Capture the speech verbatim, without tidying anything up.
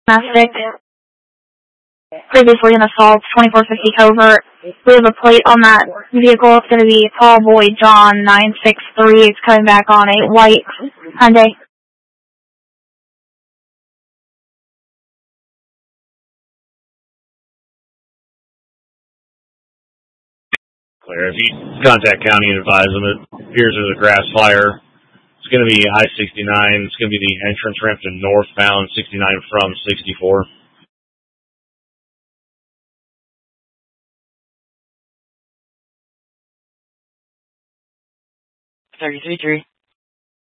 Domestic. Previously an assault, twenty-four fifty covert. We have a plate on that vehicle. It's going to be Tall Boy John nine six three. It's coming back on a white Hyundai. Clear. If you contact county and advise them it appears there's a grass fire, it's going to be I sixty-nine. It's going to be the entrance ramp to northbound sixty-nine from sixty-four. thirty-three three.